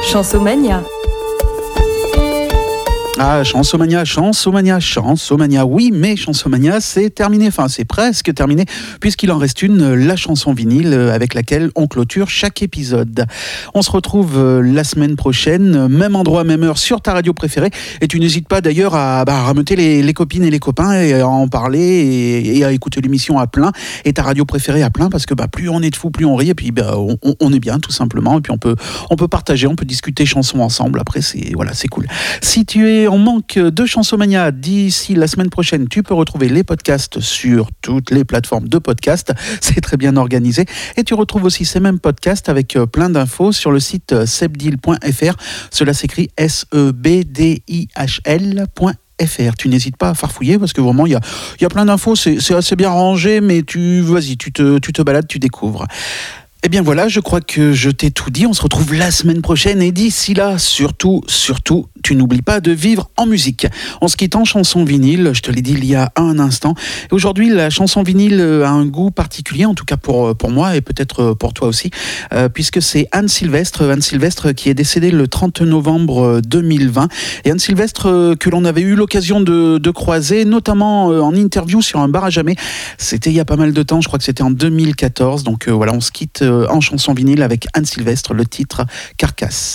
Chansomania. Ah, Chansomania, oui, mais Chansomania, c'est terminé, enfin c'est presque terminé, puisqu'il en reste une, la chanson vinyle, avec laquelle on clôture chaque épisode. On se retrouve la semaine prochaine, même endroit, même heure, sur ta radio préférée, et tu n'hésites pas d'ailleurs à rameuter les copines et les copains, et à en parler, et à écouter l'émission à plein, et ta radio préférée à plein, parce que plus on est de fous, plus on rit, et puis on est bien, tout simplement, et puis on peut partager, on peut discuter chansons ensemble, après c'est cool. Si tu es en manque de Chansomania d'ici la semaine prochaine, tu peux retrouver les podcasts sur toutes les plateformes de podcast. C'est très bien organisé. Et tu retrouves aussi ces mêmes podcasts avec plein d'infos sur le site sebdil.fr. Cela s'écrit sebdihl.fr. Tu n'hésites pas à farfouiller parce que vraiment il y a plein d'infos, c'est assez bien rangé, mais tu te balades, tu découvres. Eh bien voilà, je crois que je t'ai tout dit. On se retrouve la semaine prochaine et d'ici là, surtout, tu n'oublies pas de vivre en musique. On se quitte en chanson vinyle, je te l'ai dit il y a un instant. Et aujourd'hui, la chanson vinyle a un goût particulier, en tout cas pour moi et peut-être pour toi aussi, puisque c'est Anne Sylvestre qui est décédée le 30 novembre 2020. Et Anne Sylvestre que l'on avait eu l'occasion de croiser, notamment en interview sur un bar à jamais. C'était il y a pas mal de temps, je crois que c'était en 2014. Donc voilà, on se quitte en chanson vinyle avec Anne Sylvestre, le titre Carcasse.